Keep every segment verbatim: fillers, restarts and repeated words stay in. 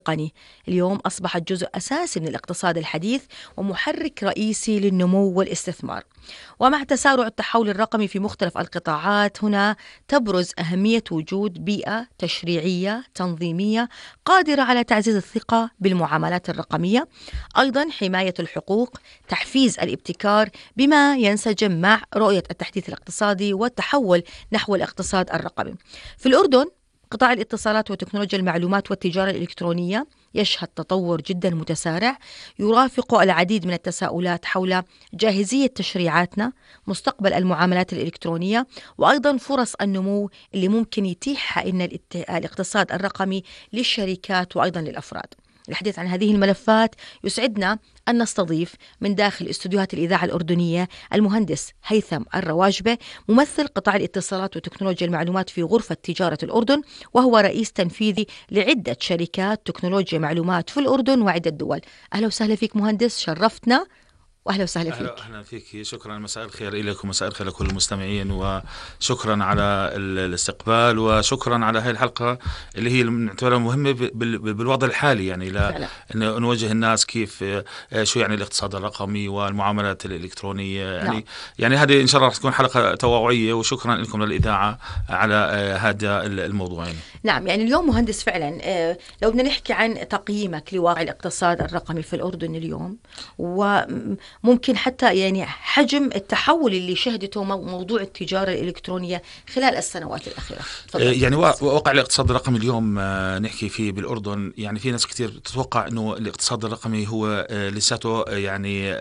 التقني اليوم أصبحت جزء أساسي من الاقتصاد الحديث ومحرك رئيسي للنمو والاستثمار. ومع تسارع التحول الرقمي في مختلف القطاعات هنا تبرز أهمية وجود بيئة تشريعية تنظيمية قادرة على تعزيز الثقة بالمعاملات الرقمية، أيضا حماية الحقوق، تحفيز الابتكار بما ينسجم مع رؤية التحديث الاقتصادي والتحول نحو الاقتصاد الرقمي. في الأردن قطاع الاتصالات وتكنولوجيا المعلومات والتجارة الإلكترونية يشهد تطور جدا متسارع يرافق العديد من التساؤلات حول جاهزية تشريعاتنا، مستقبل المعاملات الإلكترونية، وأيضا فرص النمو اللي ممكن يتيحها إن الاقتصاد الرقمي للشركات وأيضا للأفراد. الحديث عن هذه الملفات يسعدنا أن نستضيف من داخل استوديوهات الإذاعة الأردنية المهندس هيثم الرواجبة، ممثل قطاع الاتصالات وتكنولوجيا المعلومات في غرفة تجارة الأردن، وهو رئيس تنفيذي لعدة شركات تكنولوجيا معلومات في الأردن وعدة دول. أهلا وسهلا فيك مهندس، شرفتنا واهلا وسهلا فيك. اهلا فيك، شكرا، مساء الخير لك ومساء الخير لكل المستمعين، وشكرا على الاستقبال وشكرا على هذه الحلقه اللي هي نعتبرها مهمه بالوضع الحالي، يعني لا نوجه الناس كيف شو يعني الاقتصاد الرقمي والمعاملات الالكترونيه، يعني نعم. يعني هذه ان شاء الله راح تكون حلقه توعويه، وشكرا لكم للاذاعه على هذا الموضوع. يعني نعم، يعني اليوم مهندس فعلا لو بدنا نحكي عن تقييمك لواقع الاقتصاد الرقمي في الأردن اليوم، و ممكن حتى يعني حجم التحول اللي شهدته موضوع التجارة الإلكترونية خلال السنوات الأخيرة. يعني واقع الاقتصاد الرقمي اليوم نحكي فيه بالأردن، يعني في ناس كتير تتوقع أنه الاقتصاد الرقمي هو لساته يعني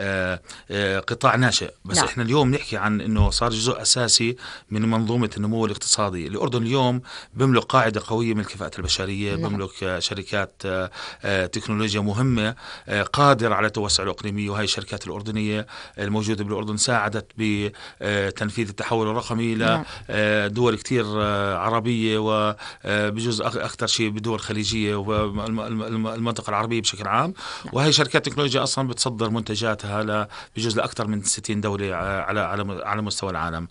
قطاع ناشئ، بس نعم. إحنا اليوم نحكي عن أنه صار جزء أساسي من منظومة النمو الاقتصادي. الأردن اليوم بملك قاعدة قوية من الكفاءة البشرية، نعم. بملك شركات تكنولوجيا مهمة قادرة على التوسع الإقليمي، وهي الشركات الأردنية الموجودة بالأردن ساعدت بتنفيذ التحول الرقمي لدول كتير عربية، وبجزء أكثر شيء بدول خليجية والمنطقة العربية بشكل عام. وهي شركات تكنولوجيا أصلا بتصدر منتجاتها بجزء لأكثر من ستين دولة على على مستوى العالم.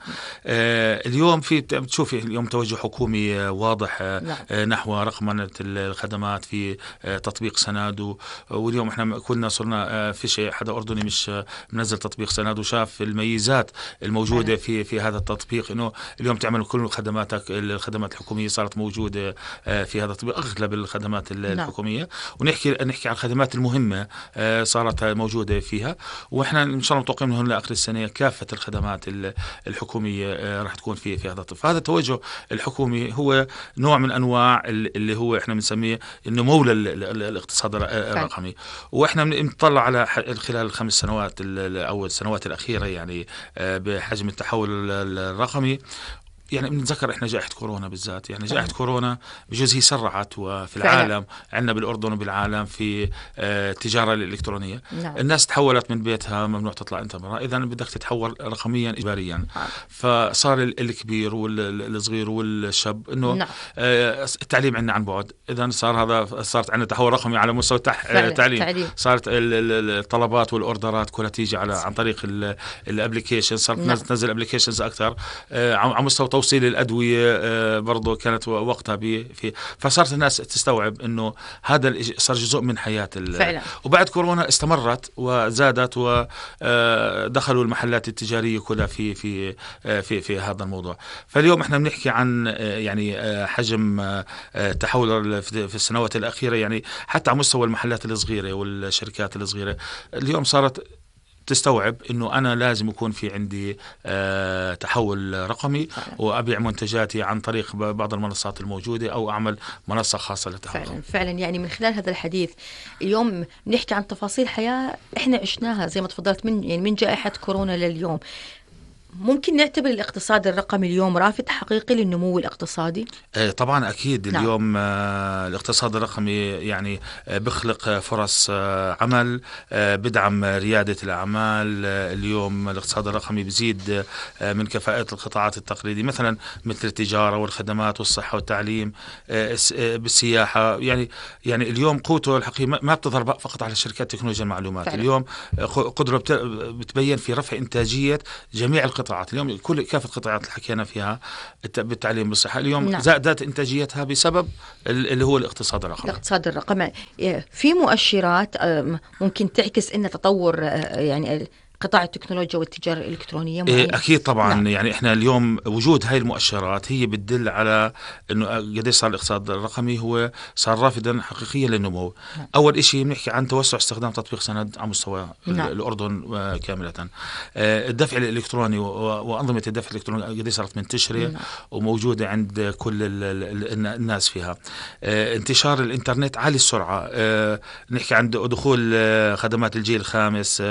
اليوم في بتشوفي اليوم توجه حكومي واضح نحو رقمنة الخدمات في تطبيق سناد، واليوم احنا كلنا صرنا في شيء حدا أردني مش منزل تطبيق سناد وشاف الميزات الموجودة في في هذا التطبيق، إنه اليوم تعمل كل خدماتك الخدمات الحكومية صارت موجودة في هذا التطبيق، أغلب الخدمات الحكومية، ونحكي نحكي عن الخدمات المهمة صارت موجودة فيها. وإحنا إن شاء الله متوقعين من هون لآخر السنة كافة الخدمات الحكومية راح تكون في في هذا التطبيق. هذا التوجه الحكومي هو نوع من أنواع اللي هو إحنا بنسميه النمو للاقتصاد الرقمي، وإحنا بنطلع على خلال الخمس سنوات أو السنوات الأخيرة يعني بحجم التحول الرقمي. يعني بنتذكر احنا جائحة كورونا بالذات، يعني جائحة كورونا بجوز هي سرعت وفي العالم عندنا بالأردن وبالعالم في التجارة الإلكترونية. نعم. الناس تحولت من بيتها، ممنوع تطلع انت برا، إذا بدك تتحول رقميا إجباريا. نعم. فصار الكبير والصغير والشاب إنه نعم. التعليم عندنا عن بعد، إذا صار هذا صارت عندنا تحول رقمي على مستوى التعليم. صارت الطلبات والأوردرات كلها تيجي على عن طريق الابليكيشن، صارت نعم. تنزل ابليكيشنز أكثر على مستوى توصيل الأدوية برضو كانت وقتها في، فصارت الناس تستوعب إنه هذا صار جزء من حياة. وبعد كورونا استمرت وزادت ودخلوا المحلات التجارية كلها في في في في هذا الموضوع. فاليوم احنا بنحكي عن يعني حجم تحول في السنوات الأخيرة، يعني حتى على مستوى المحلات الصغيرة والشركات الصغيرة اليوم صارت تستوعب إنه أنا لازم يكون في عندي آه تحول رقمي فعلا. وأبيع منتجاتي عن طريق بعض المنصات الموجودة أو أعمل منصة خاصة للتحول. فعلا فعلا يعني من خلال هذا الحديث اليوم نحكي عن تفاصيل حياة إحنا عشناها زي ما تفضلت من يعني من جائحة كورونا لليوم. ممكن نعتبر الاقتصاد الرقمي اليوم رافد حقيقي للنمو الاقتصادي؟ آه طبعا أكيد. نعم. اليوم آه الاقتصاد الرقمي يعني آه بخلق فرص آه عمل، آه بدعم ريادة الأعمال. آه اليوم الاقتصاد الرقمي بزيد آه من كفاءة القطاعات التقليدية، مثلا مثل التجارة والخدمات والصحة والتعليم، آه بالسياحة. يعني يعني اليوم قوته الحقيقي ما بتظهر فقط على شركات تكنولوجيا المعلومات. فعلا. اليوم قدرة بتبين في رفع إنتاجية جميع القطاعات اليوم، كل كافة القطاعات اللي حكينا فيها بالتعليم بالصحة اليوم نعم. زادت إنتاجيتها بسبب اللي هو الاقتصاد الرقمي. الاقتصاد الرقمي في مؤشرات ممكن تعكس إن تطور يعني قطاع التكنولوجيا والتجارة الإلكترونية إيه أكيد طبعا. نعم. يعني إحنا اليوم وجود هاي المؤشرات هي بتدل على إنه قديش صار الاقتصاد الرقمي هو صار رافدا حقيقيا للنمو. نعم. أول إشي بنحكي عن توسع استخدام تطبيق سند على مستوى نعم. الأردن كاملة. الدفع الإلكتروني وأنظمة الدفع الإلكتروني قديش صارت منتشرة نعم. وموجودة عند كل الناس فيها. انتشار الإنترنت عالي السرعة. نحكي عن دخول خدمات الجيل الخامس.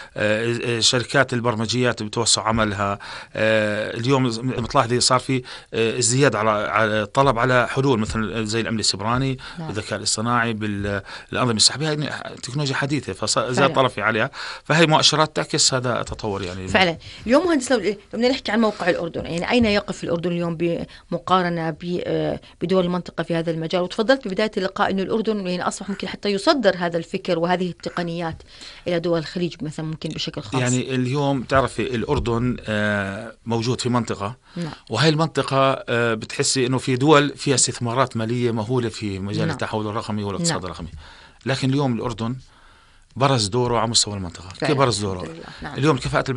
شركات البرمجيات بتوسع عملها. اليوم متلاحظ صار في ازدياد على الطلب على حلول مثل زي الأمن السيبراني نعم. بالذكاء الاصطناعي بالأنظمة السحابية. هاي تكنولوجيا حديثة فزاد طلب عليها، فهي مؤشرات تعكس هذا التطور. يعني فعلا اليوم مهندس لو بدنا نحكي عن موقع الأردن، يعني أين يقف الأردن اليوم بمقارنة بدول المنطقة في هذا المجال؟ وتفضلت ببداية اللقاء إنه الأردن يعني أصبح ممكن حتى يصدر هذا الفكر وهذه التقنيات إلى دول الخليج مثلا ممكن بشكل خاص. يعني اليوم تعرفي الأردن موجود في منطقة نعم. وهي المنطقة بتحسي إنه في دول فيها استثمارات مالية مهولة في مجال نعم. التحول الرقمي والاقتصاد نعم. الرقمي، لكن اليوم الأردن برز دوره على مستوى المنطقة. كيف برز دوره؟ نعم. اليوم كفاءة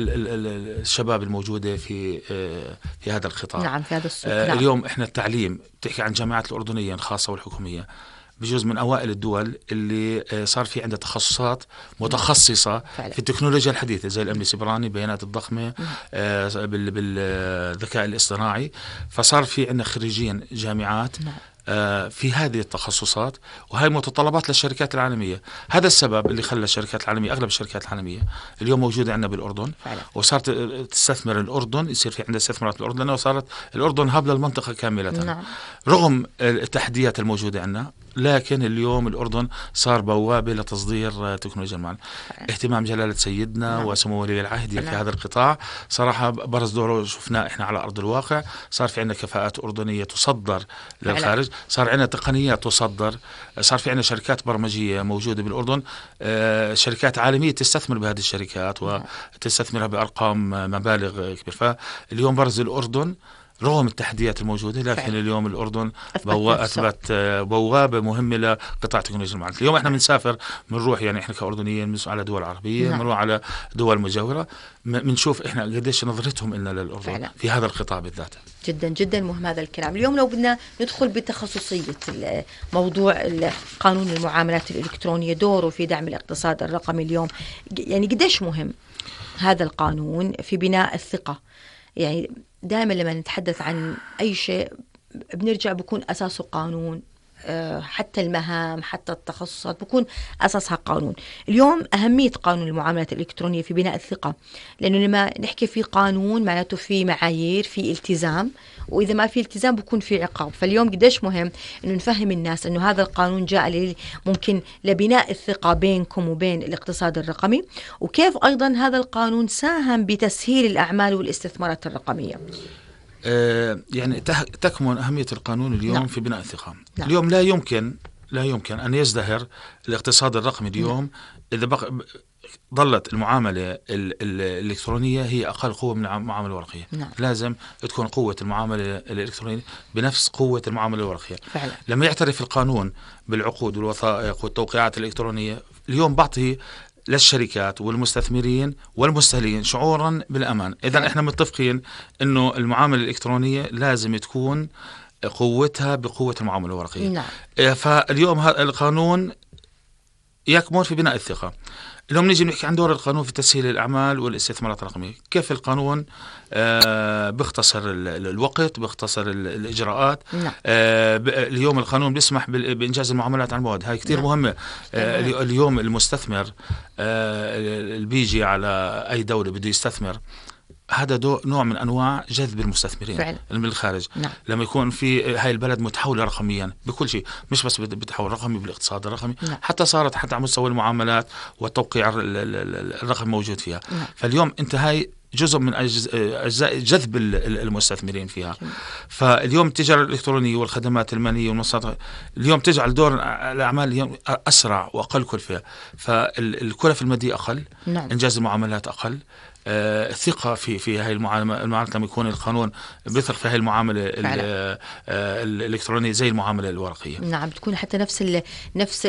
الشباب الموجودة في في هذا القطاع نعم في هذا السوق نعم. اليوم إحنا التعليم بتحكي عن جامعات الأردنية الخاصة والحكومية بجزء من أوائل الدول اللي صار في عندها تخصصات متخصصة فعلا. في التكنولوجيا الحديثة زي الأمن السيبراني، بيانات الضخمة، آه بالذكاء الاصطناعي. فصار في عندنا خريجين جامعات آه في هذه التخصصات، وهي متطلبات للشركات العالمية. هذا السبب اللي خلى الشركات العالمية، أغلب الشركات العالمية اليوم موجودة عندنا بالأردن فعلا. وصارت تستثمر الأردن، يصير في عندها استثمارات بالأردن لأنه صارت الأردن هب للمنطقة كاملة نعم. رغم التحديات الموجودة عندنا، لكن اليوم الأردن صار بوابة لتصدير تكنولوجيا المعلومات. اهتمام جلالة سيدنا نعم. وسمو ولي العهد في هذا القطاع صراحة برز دوره، شفناه إحنا على أرض الواقع. صار في عندنا كفاءات أردنية تصدر للخارج، صار عندنا تقنيات تصدر، صار في عندنا شركات برمجية موجودة بالأردن، آه شركات عالمية تستثمر بهذه الشركات وتستثمرها بأرقام مبالغ كبيرة. فاليوم برز الأردن رغم التحديات الموجودة، لكن فعلا. اليوم الأردن أثبت بوابة مهمة لقطاع تكنولوجيا المعلومات. اليوم احنا بنسافر بنروح، يعني احنا كأردنيين على دول عربية بنروح على دول مجاورة، بنشوف احنا قديش نظرتهم إلنا للأردن فعلا. في هذا القطاع بالذات. جدا جدا مهم هذا الكلام. اليوم لو بدنا ندخل بتخصصية موضوع قانون المعاملات الإلكترونية، دوره في دعم الاقتصاد الرقمي اليوم، يعني قديش مهم هذا القانون في بناء الثقة؟ يعني دائما لما نتحدث عن أي شيء بنرجع بكون أساسه قانون، حتى المهام حتى التخصصات بكون أساسها قانون. اليوم أهمية قانون المعاملات الإلكترونية في بناء الثقة، لأنه لما نحكي في قانون معناته في معايير، في التزام، وإذا ما في التزام بكون في عقاب. فاليوم قديش مهم إنه نفهم الناس إنه هذا القانون جاء ممكن لبناء الثقة بينكم وبين الاقتصاد الرقمي، وكيف أيضا هذا القانون ساهم بتسهيل الأعمال والاستثمارات الرقمية. آه يعني تكمن أهمية القانون اليوم نعم. في بناء الثقة نعم. اليوم لا يمكن لا يمكن أن يزدهر الاقتصاد الرقمي اليوم نعم. إذا بق... ظلت المعاملة الإلكترونية هي أقل قوة من المعاملة الورقية نعم. لازم تكون قوة المعاملة الإلكترونية بنفس قوة المعاملة الورقية فعلا. لما يعترف القانون بالعقود والوثائق والتوقيعات الإلكترونية، اليوم بعطي للشركات والمستثمرين والمستهلكين شعورا بالأمان. إذن إحنا متفقين إنه المعاملة الإلكترونية لازم تكون قوتها بقوة المعاملة الورقية نعم. فاليوم هذا القانون يكمن في بناء الثقة. اليوم نيجي نحكي عن دور القانون في تسهيل الأعمال والاستثمارات الرقمية. كيف القانون آه بيختصر الوقت، بيختصر الإجراءات نعم. آه اليوم القانون بيسمح بإنجاز المعاملات عن بعد. هاي كتير نعم. مهمة. آه اليوم المستثمر آه اللي بيجي على أي دولة بده يستثمر، هذا دو نوع من أنواع جذب المستثمرين فعلا. من الخارج نعم. لما يكون في هاي البلد متحولة رقميا بكل شيء، مش بس بتحول رقمي بالاقتصاد الرقمي نعم. حتى صارت حتى على مستوى المعاملات والتوقيع الرقمي موجود فيها نعم. فاليوم انت هاي جزء من أجزاء جذب المستثمرين فيها جميل. فاليوم التجارة الإلكترونية والخدمات المالية والمنصات اليوم تجعل دور الأعمال اليوم أسرع وأقل كلفة، فالكلف المادية أقل نعم. إنجاز المعاملات أقل، آه الثقة في في هاي المعاملة، المعاملة لما يكون القانون بيثق في هاي المعاملة آه الإلكترونية زي المعاملة الورقية. نعم، بتكون حتى نفس نفس